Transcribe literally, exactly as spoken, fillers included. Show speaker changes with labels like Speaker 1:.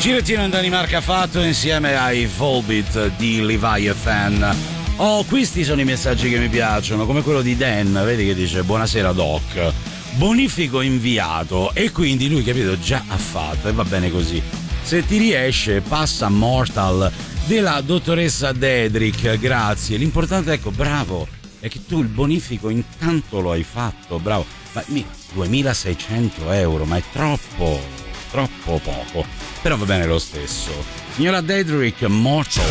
Speaker 1: Girettino in Danimarca fatto insieme ai Volbeat di Leviathan. Oh, questi sono i messaggi che mi piacciono, come quello di Dan, vedi che dice buonasera Doc, bonifico inviato, e quindi lui, capito, già ha fatto, e va bene così. Se ti riesce passa Mortal della dottoressa Dedrick, grazie. L'importante, ecco, bravo, è che tu il bonifico intanto lo hai fatto, bravo. Ma duemilaseicento euro, ma è troppo, troppo poco, però va bene lo stesso. Signora Dedrick, Mortal.